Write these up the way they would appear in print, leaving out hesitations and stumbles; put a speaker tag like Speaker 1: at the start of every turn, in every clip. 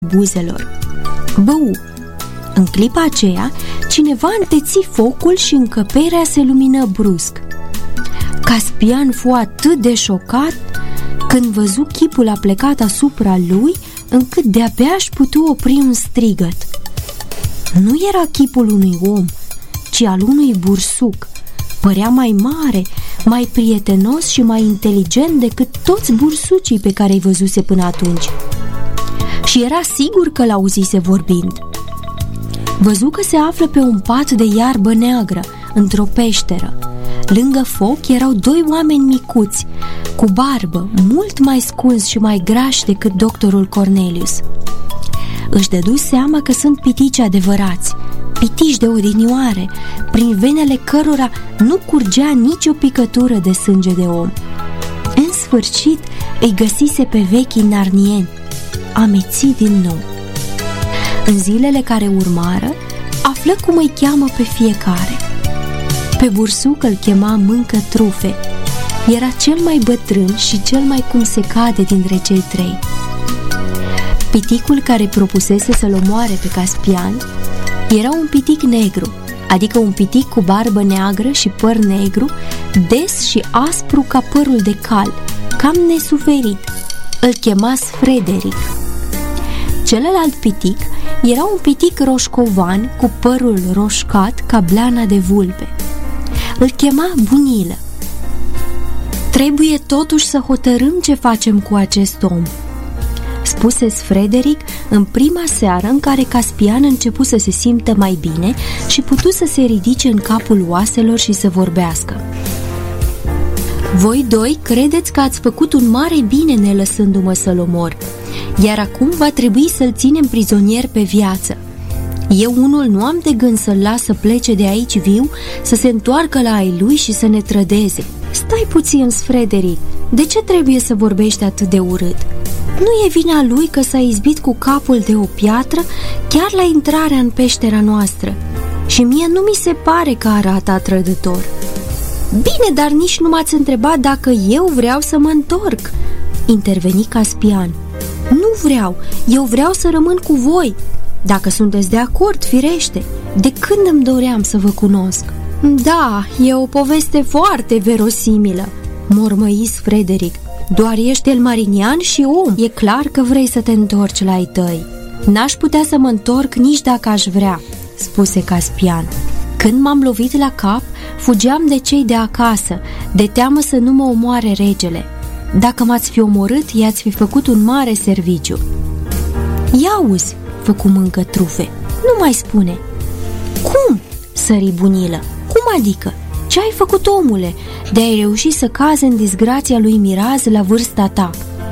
Speaker 1: buzelor. Bău! În clipa aceea, cineva înteți focul și încăperea se lumină brusc. Caspian fu atât de șocat când văzu chipul aplecat asupra lui, încât de-abia își putu opri un strigăt. Nu era chipul unui om, ci al unui bursuc. Părea mai mare, mai prietenos și mai inteligent decât toți bursucii pe care îi văzuse până atunci. Și era sigur că l-auzise vorbind. Văzu că se află pe un pat de iarbă neagră, într-o peșteră. Lângă foc erau doi oameni micuți, cu barbă, mult mai scunzi și mai grași decât doctorul Cornelius. Își dădu seama că sunt pitici adevărați, pitici de odinioare, prin venele cărora nu curgea nicio picătură de sânge de om. În sfârșit îi găsise pe vechii narnieni, ameții din nou. În zilele care urmară, află cum îi cheamă pe fiecare. Pe bursuc îl chema Mâncă Trufe. Era cel mai bătrân și cel mai cum se cade dintre cei trei. Piticul care propusese să-l omoare pe Caspian era un pitic negru, adică un pitic cu barbă neagră și păr negru, des și aspru ca părul de cal, cam nesuferit. Îl chema Sfrederic. Celălalt pitic era un pitic roșcovan cu părul roșcat ca blana de vulpe. Îl chema Bunilă. Trebuie totuși să hotărâm ce facem cu acest om, spuse Sfrederic în prima seară în care Caspian începu să se simtă mai bine și putu să se ridice în capul oaselor și să vorbească. Voi doi credeți că ați făcut un mare bine nelăsându-mă să-l omor, iar acum va trebui să-l ținem prizonier pe viață. Eu unul nu am de gând să-l las să plece de aici viu, să se întoarcă la ai lui și să ne trădeze. Stai puțin, Sfrederic, de ce trebuie să vorbești atât de urât? Nu e vina lui că s-a izbit cu capul de o piatră chiar la intrarea în peștera noastră. Și mie nu mi se pare că arată trădător. Bine, dar nici nu m-ați întrebat dacă eu vreau să mă întorc, interveni Caspian. Nu vreau, eu vreau să rămân cu voi. Dacă sunteți de acord, firește. De când îmi doream să vă cunosc. Da, e o poveste foarte verosimilă, mormăi Sfrederic. Doar ești elmarinian și om. E clar că vrei să te întorci la ai tăi. N-aș putea să mă întorc nici dacă aș vrea, spuse Caspian. Când m-am lovit la cap, fugeam de cei de acasă, de teamă să nu mă omoare regele. Dacă m-ați fi omorât, i-ați fi făcut un mare serviciu. Ia-uzi, făcu Mâncă Trufe, nu mai spune. Cum? Sări Bunilă. Cum adică? Ce ai făcut, omule, de-ai reușit să cazi în disgrația lui Miraz la vârsta ta?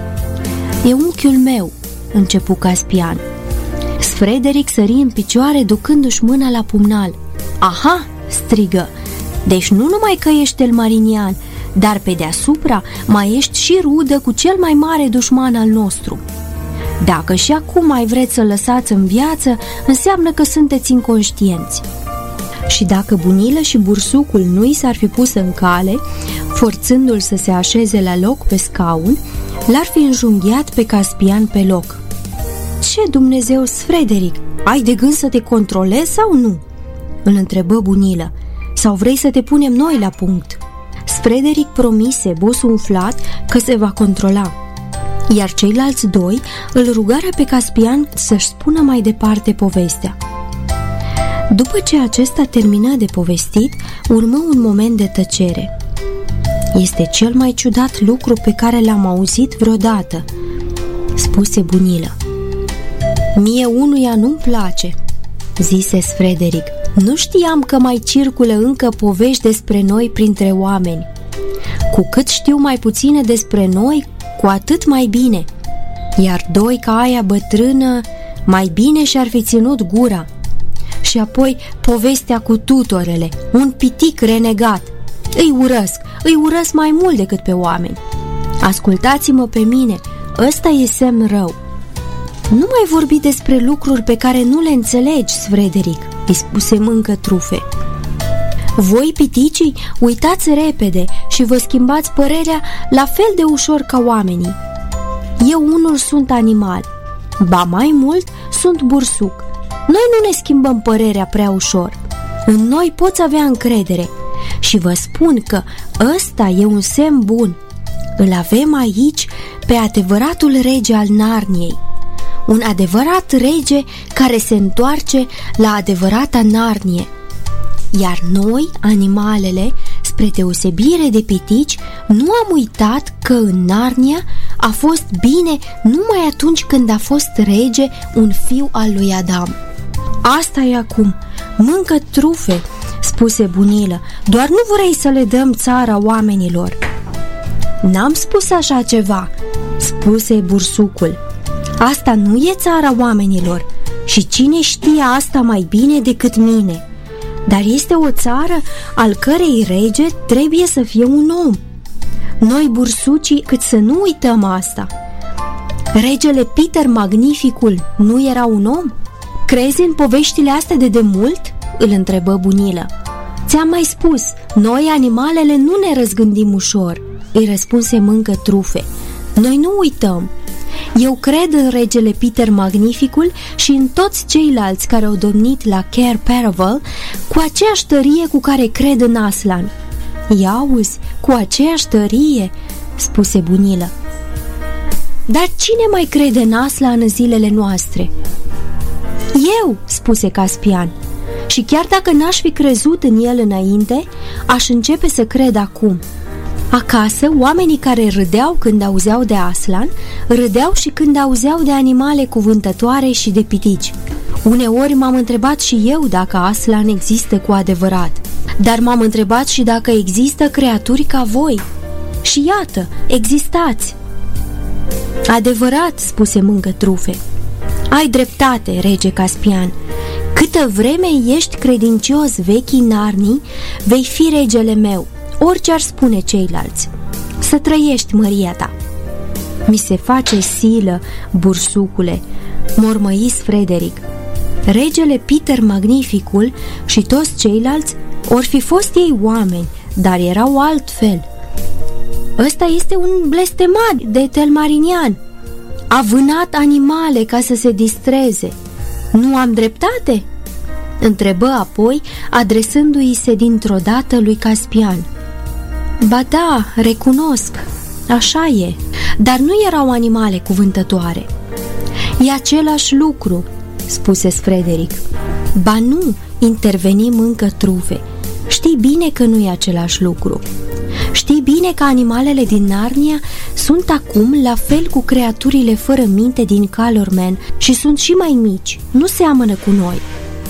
Speaker 1: E unchiul meu, începu Caspian. Sfrederic sări în picioare ducându-și mâna la pumnal. Aha, strigă, deci nu numai că ești elmarinian, dar pe deasupra mai ești și rudă cu cel mai mare dușman al nostru. Dacă și acum mai vreți să lăsați în viață, înseamnă că sunteți inconștienți. Și dacă Bunilă și bursucul nu i s-ar fi pus în cale, forțându-l să se așeze la loc pe scaun, l-ar fi înjunghiat pe Caspian pe loc. Ce Dumnezeu, Sfrederic, ai de gând să te controlezi sau nu? Îl întrebă Bunilă. Sau vrei să te punem noi la punct? Sfrederic promise, bos umflat, că se va controla, iar ceilalți doi îl rugară pe Caspian să-și spună mai departe povestea. După ce acesta termină de povestit, urmă un moment de tăcere. Este cel mai ciudat lucru pe care l-am auzit vreodată, spuse Bunilă. Mie unuia nu-mi place, zise Sfrederic. Nu știam că mai circulă încă povești despre noi printre oameni. Cu cât știu mai puține despre noi, cu atât mai bine. Iar doi ca aia bătrână, mai bine și-ar fi ținut gura. Și apoi povestea cu tutorele, un pitic renegat. Îi urăsc mai mult decât pe oameni. Ascultați-mă pe mine, ăsta e semn rău. Nu mai vorbi despre lucruri pe care nu le înțelegi, Sfrederic, îi spuse Mâncă Trufe. Voi, piticii, uitați repede și vă schimbați părerea la fel de ușor ca oamenii. Eu unul sunt animal, Ba mai mult, sunt bursuc. Noi nu ne schimbăm părerea prea ușor. În noi poți avea încredere. Și vă spun că ăsta e un semn bun. Îl avem aici pe adevăratul rege al Narniei. Un adevărat rege care se întoarce la adevărata Narnie. Iar noi, animalele, spre deosebire de pitici, nu am uitat că în Narnia a fost bine numai atunci când a fost rege un fiu al lui Adam. Asta e acum, mâncă trufe, spuse Bunilă, doar nu vrei să le dăm țara oamenilor. N-am spus așa ceva, spuse bursucul. Asta nu e țara oamenilor și cine știe asta mai bine decât mine. Dar este o țară al cărei rege trebuie să fie un om. Noi bursucii, cât să nu uităm asta. Regele Peter Magnificul nu era un om? Crezi în poveștile astea de demult? Îl întrebă Bunilă. Ți-am mai spus, noi animalele nu ne răzgândim ușor, îi răspunse Mâncă Trufe. Noi nu uităm. Eu cred în regele Peter Magnificul și în toți ceilalți care au domnit la Cair Paravel cu aceeași tărie cu care cred în Aslan. Iauzi, cu aceeași tărie, spuse Bunilă. Dar cine mai crede în Aslan în zilele noastre? Eu, spuse Caspian. Și chiar dacă n-aș fi crezut în el înainte, aș începe să cred acum. Acasă, oamenii care râdeau când auzeau de Aslan, râdeau și când auzeau de animale cuvântătoare și de pitici. Uneori m-am întrebat și eu dacă Aslan există cu adevărat, dar m-am întrebat și dacă există creaturi ca voi. Și iată, existați! Adevărat, spuse Mâncă Trufe. Ai dreptate, rege Caspian. Câtă vreme ești credincios vechii Narnii, vei fi regele meu, orice ar spune ceilalți. Să trăiești, măria ta. Mi se face silă, bursucule, mormăi Frederic. Regele Peter Magnificul și toți ceilalți or fi fost ei oameni, dar erau altfel. Ăsta este un blestemat de telmarinian. A vânat animale ca să se distreze. Nu am dreptate? Întrebă apoi, adresându-i se dintr-o dată lui Caspian. Ba da, recunosc, așa e, dar nu erau animale cuvântătoare. E același lucru, spuse Frederic. Ba nu, interveni Mâncă Trufe. Știi bine că nu e același lucru. Știi bine că animalele din Narnia sunt acum la fel cu creaturile fără minte din Calormen și sunt și mai mici, nu seamănă cu noi.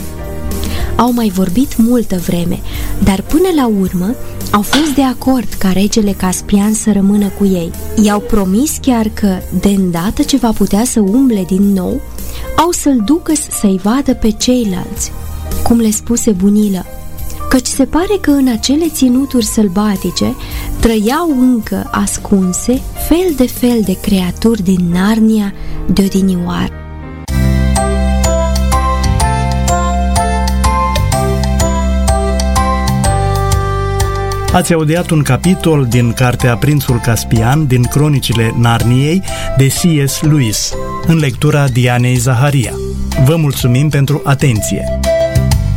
Speaker 1: Au mai vorbit multă vreme, dar până la urmă au fost de acord ca regele Caspian să rămână cu ei. I-au promis chiar că, de îndată ce va putea să umble din nou, au să-l ducă să-i vadă pe ceilalți, cum le spuse Bunilă, căci se pare că în acele ținuturi sălbatice trăiau încă ascunse fel de creaturi din Narnia de odinioară.
Speaker 2: Ați audiat un capitol din cartea Prințul Caspian din Cronicile Narniei de C.S. Lewis, în lectura Dianei Zaharia. Vă mulțumim pentru atenție!